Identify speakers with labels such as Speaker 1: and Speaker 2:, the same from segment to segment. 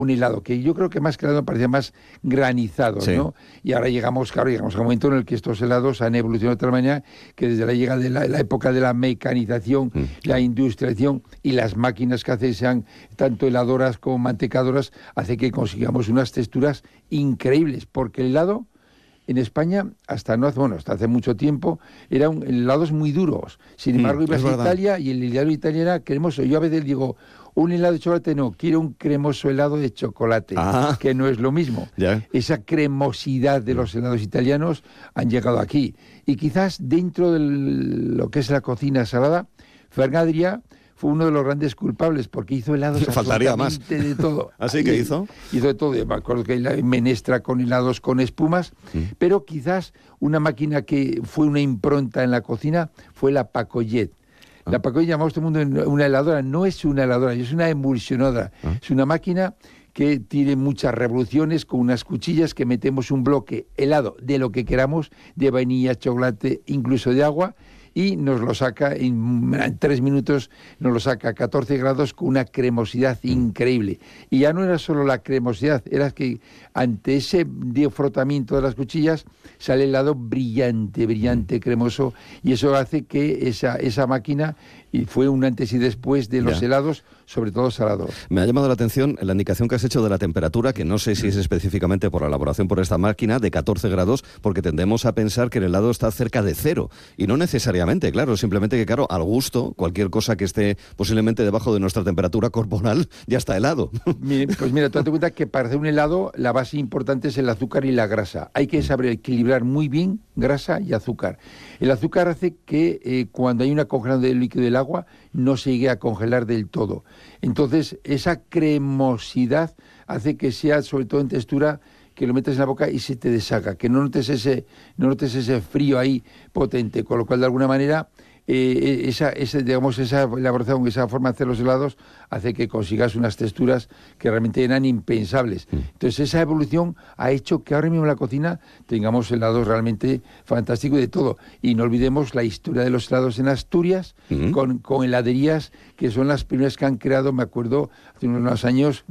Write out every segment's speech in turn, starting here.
Speaker 1: un helado, que yo creo que más que helado parecía más granizado,
Speaker 2: Sí.
Speaker 1: ¿no? Y ahora llegamos a un momento en el que estos helados han evolucionado de tal manera que desde la llegada de la época de la mecanización, la industrialización y las máquinas que hacen sean tanto heladoras como mantecadoras, hace que consigamos unas texturas increíbles, porque el helado en España, hasta hace mucho tiempo, eran helados muy duros. Sin embargo, ibas
Speaker 2: es
Speaker 1: a
Speaker 2: verdad.
Speaker 1: Italia y el helado italiano era cremoso. Yo a veces digo, un helado de chocolate no, quiero un cremoso helado de chocolate,
Speaker 2: Ah.
Speaker 1: que no es lo mismo.
Speaker 2: Ya.
Speaker 1: Esa cremosidad de los helados italianos han llegado aquí. Y quizás dentro de lo que es la cocina salada, Ferran Adrià fue uno de los grandes culpables porque hizo helados
Speaker 2: Faltaría más.
Speaker 1: absolutamente de todo.
Speaker 2: ¿Así que hizo?
Speaker 1: Hizo de todo. Me acuerdo que la menestra con helados con espumas, pero quizás una máquina que fue una impronta en la cocina fue la Pacojet. La Pacojet, llamamos todo el mundo una heladora, no es una heladora, es una emulsionadora. Es una máquina que tiene muchas revoluciones con unas cuchillas que metemos un bloque helado de lo que queramos, de vainilla, chocolate, incluso de agua, y nos lo saca en 3 minutos, nos lo saca a 14 grados con una cremosidad increíble. Y ya no era solo la cremosidad, era que ante ese frotamiento de las cuchillas sale el helado brillante, brillante, cremoso, y eso hace que esa máquina, y fue un antes y después de los helados, sobre todo salados.
Speaker 2: Me ha llamado la atención la indicación que has hecho de la temperatura, que no sé si es específicamente por la elaboración por esta máquina, de 14 grados, porque tendemos a pensar que el helado está cerca de cero. Y no necesariamente, claro, simplemente que, claro, al gusto, cualquier cosa que esté posiblemente debajo de nuestra temperatura corporal ya está helado.
Speaker 1: Pues mira, tú date cuenta que para hacer un helado la base importante es el azúcar y la grasa. Hay que saber equilibrar muy bien grasa y azúcar. El azúcar hace que cuando hay una congelación del líquido del agua no se llegue a congelar del todo. Entonces, esa cremosidad hace que sea, sobre todo en textura, que lo metes en la boca y se te deshaga, que no notes ese frío ahí potente, con lo cual de alguna manera esa elaboración, esa forma de hacer los helados hace que consigas unas texturas que realmente eran impensables. Entonces esa evolución ha hecho que ahora mismo en la cocina tengamos helados realmente fantásticos de todo. Y no olvidemos la historia de los helados en Asturias, con heladerías que son las primeras que han creado. Me acuerdo, hace unos años,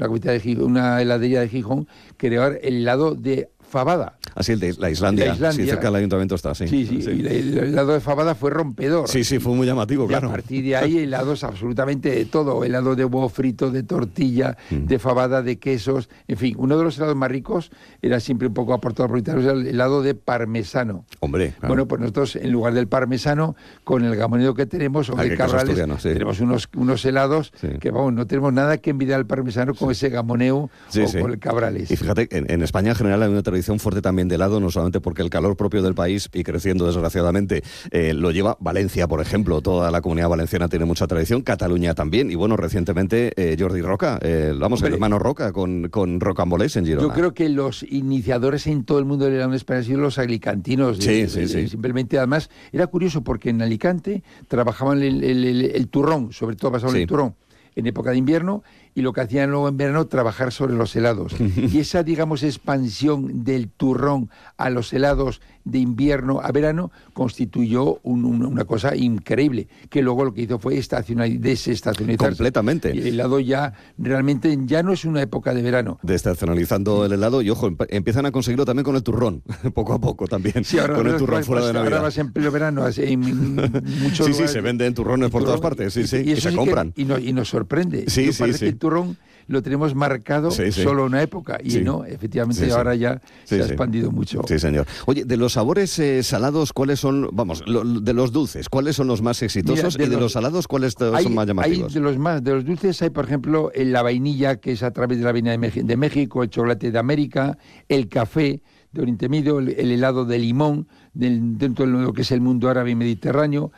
Speaker 1: una heladería de Gijón creó el helado de fabada.
Speaker 2: Así, el de la Islandia. Sí, cerca del ayuntamiento está, sí.
Speaker 1: Sí. Y el helado de fabada fue rompedor.
Speaker 2: Sí, fue muy llamativo, claro.
Speaker 1: Y a partir de ahí, helados absolutamente de todo. Helado de huevo frito, de tortilla, de fabada, de quesos. En fin, uno de los helados más ricos era siempre un poco aportado por italianos, era el helado de parmesano.
Speaker 2: Hombre, claro.
Speaker 1: Bueno, pues nosotros, en lugar del parmesano, con el gamoneo que tenemos, o de Cabrales, tenemos unos helados que, vamos, no tenemos nada que envidiar al parmesano con ese gamoneo con el Cabrales.
Speaker 2: Y fíjate, en España en general hay una tradición fuerte también de helado, no solamente porque el calor propio del país, y creciendo desgraciadamente, lo lleva Valencia, por ejemplo. Toda la comunidad valenciana tiene mucha tradición, Cataluña también, y bueno, recientemente Jordi Roca, el hermano Roca con Rocambolés en Girona.
Speaker 1: Yo creo que los iniciadores en todo el mundo del helado en España han sido los alicantinos.
Speaker 2: Sí.
Speaker 1: Simplemente, además, era curioso porque en Alicante trabajaban el turrón, sobre todo pasaban el turrón en época de invierno, y lo que hacían luego en verano, trabajar sobre los helados. Y esa, digamos, expansión del turrón a los helados de invierno a verano constituyó una cosa increíble, que luego lo que hizo fue desestacionalizarse.
Speaker 2: Completamente.
Speaker 1: Y el helado ya realmente ya no es una época de verano.
Speaker 2: Desestacionalizando el helado, y ojo, empiezan a conseguirlo también con el turrón, poco a poco también.
Speaker 1: Sí, ahora
Speaker 2: con el turrón fuera de Navidad.
Speaker 1: Ahora vas en pleno verano, en muchos lugares,
Speaker 2: se venden turrones por todas partes, y se compran.
Speaker 1: Y nos sorprende.
Speaker 2: Sí.
Speaker 1: El turrón lo tenemos marcado solo una época, y no, efectivamente ahora ya se ha expandido mucho.
Speaker 2: Sí, señor. Oye, de los sabores salados, ¿cuáles son, de los dulces, cuáles son los más exitosos?
Speaker 1: Mira,
Speaker 2: y de los salados, ¿cuáles son más llamativos?
Speaker 1: De los dulces hay, por ejemplo, la vainilla, que es a través de la vainilla de México, el chocolate de América, el café de Oriente Medio, el helado de limón, dentro de lo que es el mundo árabe y mediterráneo,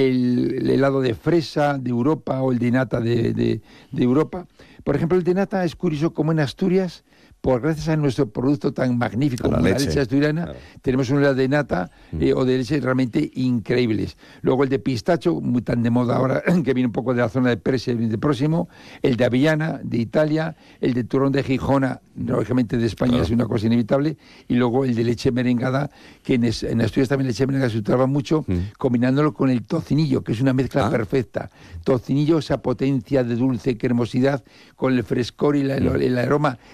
Speaker 1: el helado de fresa de Europa o el de nata de Europa. Por ejemplo, el de nata es curioso como en Asturias pues gracias a nuestro producto tan magnífico
Speaker 2: A la
Speaker 1: como la
Speaker 2: leche.
Speaker 1: leche asturiana,
Speaker 2: Claro.
Speaker 1: tenemos un helado de nata o de leche realmente increíbles. Luego el de pistacho, muy tan de moda ahora, que viene un poco de la zona de Persia, de próximo, el de avellana, de Italia, el de turrón de Gijona, lógicamente de España,
Speaker 2: Claro.
Speaker 1: es una cosa inevitable, y luego el de leche merengada, que en Asturias también leche merengada se utilizaba mucho, combinándolo con el tocinillo, que es una mezcla perfecta. Tocinillo, esa potencia de dulce, cremosidad, con el frescor y el aroma